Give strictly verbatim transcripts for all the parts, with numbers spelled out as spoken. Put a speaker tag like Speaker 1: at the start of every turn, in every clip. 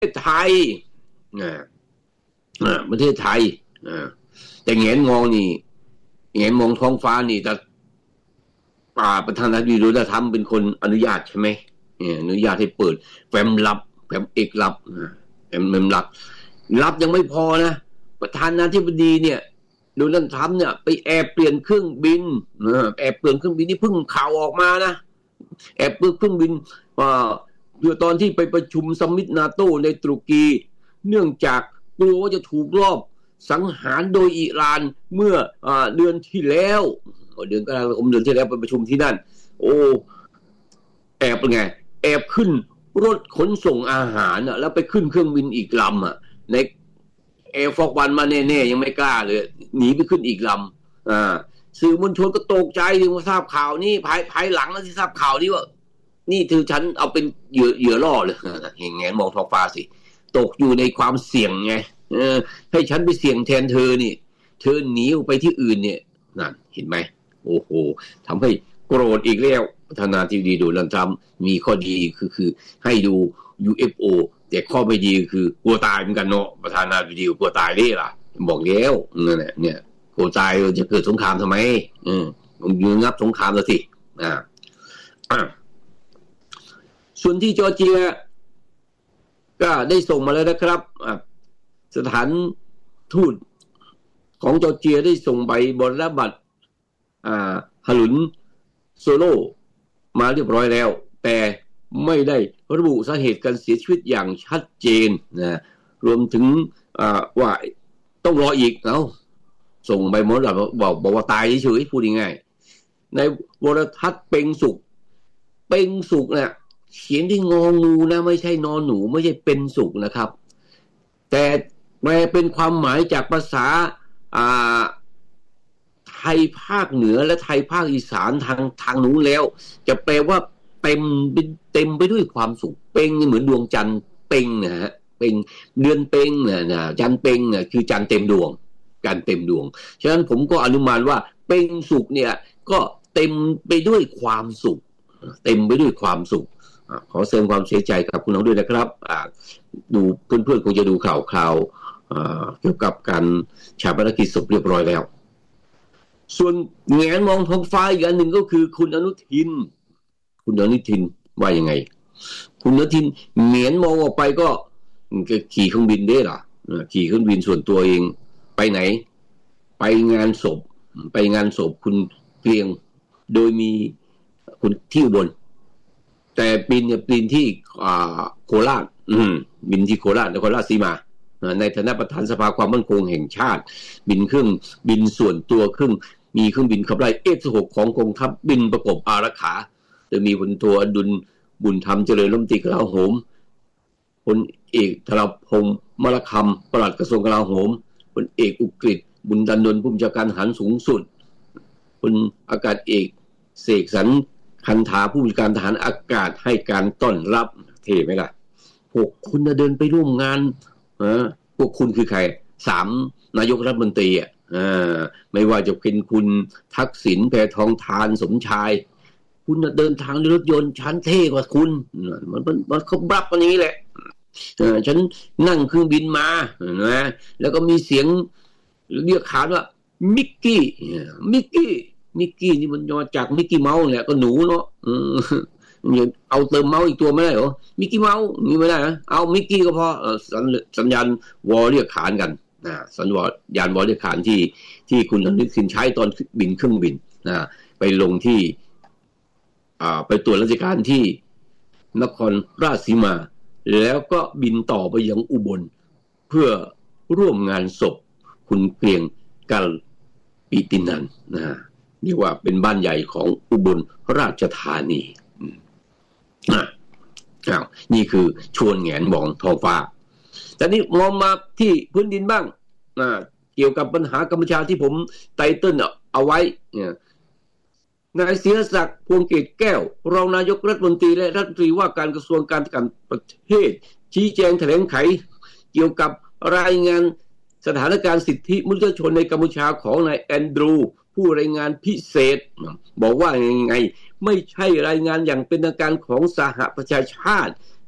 Speaker 1: ศไทยนะประเทศไทยแต่แงนมองนี่แงนมองท้องฟ้านี่แต่ป่าประธานาธิบดีโดนัลด์ทรัมป์เป็นคนอนุญาตใช่ไหมอนุญาตให้เปิดแฟ้มลับแฟ้มเอกลับแฟ้มเมมลับลับยังไม่พอนะประธานาธิบดีเนี่ยโดนัลด์ทรัมป์เนี่ยไปแอบเปลี่ยนเครื่องบินแอบเปลี่ยนเครื่องบินนี่เพิ่งข่าวออกมานะแอบเปลี่ยนเครื่องบินอ่าเมื่อตอนที่ไปประชุมซัมมิตนาโตในตุรกีเนื่องจากกลัวว่าจะถูกลอบสังหารโดยอิหร่านเมื่ออ่าเดือนที่แล้วเดือนกรกฎาคมเดือนที่แล้วไปประชุมที่นั่นโอ้แอบเป็นไงแอบขึ้นรถขนส่งอาหารอ่ะแล้วไปขึ้นเครื่องบินอีกลำอ่ะในแอร์ฟอร์วันมาแน่ๆยังไม่กล้าเลยหนีไปขึ้นอีกลำอ่าสื่อมวลชนก็ตกใจที่มาทราบข่าวนี้ภายภายหลังแล้วที่ทราบข่าวนี้ว่านี่ถือฉันเอาเป็นเหยื่อเหยื่อล่อเลยเห็นไงมองท้องฟ้าสิตกอยู่ในความเสี่ยงไงเออให้ฉันไปเสี่ยงแทนเธอนี่เธอหนีไปที่อื่นเนี่ยนั่นเห็นไหมโอ้โหทำให้โกรธอีกแล้วประธานาธิบดีโดนัลด์ทรัมป์มีข้อดีคือคือให้ดู ยู เอฟ โอ แต่ข้อไม่ดีคือกลัวตายเหมือนกันเนาะประธานาธิบดีกลัวตายนี่ล่ะบอกแล้วนั่นแหละเนี่ยกลัวตายจะเกิดสงครามทำไมอืมมันยืนงับสงครามแล้วสิอ่าอ่าส่วนที่จอร์เจียก็ได้ส่งมาแล้วนะครับสถานทูตของจอร์เจียได้ส่งใบบรรณบัตรอ่าฮาลุนโซโลมาเรียบร้อยแล้วแต่ไม่ได้ระบุสาเหตุการเสียชีวิตอย่างชัดเจนนะรวมถึงอ่าว่าต้องรออีกเอ้าส่งใบมรณบัตรบอกบอกว่าตายเฉยๆพูดง่ายๆในวรทัศน์เป็งสุขเป็งสุขเนี่ยเขียนที่งองูนะไม่ใช่นอหนูไม่ใช่เป็นสุขนะครับแต่แปลเป็นความหมายจากภาษาอ่าไทยภาคเหนือและไทยภาคอีสานทางทางนู้นแล้วจะแปลว่าเต็มเต็มไปด้วยความสุขเป่งเหมือนดวงจันทร์เป่งนะฮะเป่งเดือนเป่งนะนะจันทร์เป่งนะคือจันทร์เต็มดวงจันทร์เต็มดวงฉะนั้นผมก็อนุมานว่าเป่งสุขเนี่ยก็เต็มไปด้วยความสุขเต็มไปด้วยความสุขขอแสดงความเสียใจกับคุณน้องด้วยนะครับดูเพื่อนๆคงจะดูข่าวข่าวเกี่ยวกับการชาปนกิจศพเรียบร้อยแล้วส่วนแงนมองท้องฟ้าอีกอันหนึ่งก็คือคุณอนุทินคุณอนุทินว่ายังไงคุณอนุทินแงนมองออกไปก็ขี่เครื่องบินได้หรอขี่เครื่องบินส่วนตัวเองไปไหนไปงานศพไปงานศพคุณเกรียงโดยมีคุณที่อุบลแต่บินเนี่ยบินที่โคราชบินที่โคราชนครราชสีมาในฐานะประธานสภาความมั่นคงแห่งชาติบินเครื่องบินส่วนตัวเครื่องมีเครื่องบินขับไล่ เอฟ สิบหก ของกองทัพบินประกบอารักขาโดยมีพลโทอดุลบุญธรรมเจริญรัฐมนตรีกลาโหมพลเอกธรพงษ์มรคำปลัดกระทรวงกลาโหมพลเอกอุกฤษบุญดันดลผู้บัญชาการทหารสูงสุดพลอากาศเอกเสกสรรคันธาผู้บัญชาการทหารอากาศให้การต้อนรับเท่ไหมล่ะพวกคุณเดินไปร่วมงานพวกคุณคือใครสามนายกรัฐมนตรีอ่ะไม่ว่าจะเป็นคุณทักษิณแพทองธารสมชายคุณเดินทางด้วยรถยนต์ชั้นเท่กว่าคุณมันมันมันเขาบับอันนี้แหละฉันนั่งเครื่องบินมานะแล้วก็มีเสียงเรียกขานว่ามิกกี้มิกกี้มิกกี้นี่มันมาจากมิกกี้เมาส์เนี่ยก็หนูเนาะเอาเติมเมาส์อีกตัวไม่ได้เหรอมิกกี้เมาส์นี่ไม่ได้นะเอามิกกี้ก็พอสัญญาณวอลเรียกขานกันนะสัญญาณวอลเรียกขานที่ที่คุณอนุทินใช้ตอนบินเครื่องบินนะไปลงที่อ่าไปตรวจราชการที่นครราชสีมาแล้วก็บินต่อไปยังอุบลเพื่อร่วมงานศพคุณเกรียงกัลปิตินันท์นะเรียกว่าเป็นบ้านใหญ่ของอุบลราชธานีอ่าอ้าวนี่คือชวนแงนมองท้องฟ้าแต่นี่มองมาที่พื้นดินบ้างอ่าเกี่ยวกับปัญหากัมพูชาที่ผมไตเติ้ลเอาไว้เนี่ยนายเสียศักดิ์พวงเกตแก้วรองนายกรัฐมนตรีและรัฐมนตรีว่าการกระทรวงการต่างประเทศชี้แจงแถลงไขเกี่ยวกับรายงานสถานการณ์สิทธิมนุษยชนในกัมพูชาของนายแอนดรูผู้รายงานพิเศษบอกว่ายังไงไม่ใช่รายงานอย่างเป็นทางการของสหประชาชาติ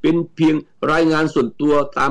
Speaker 1: เป็นเพียงรายงานส่วนตัวตาม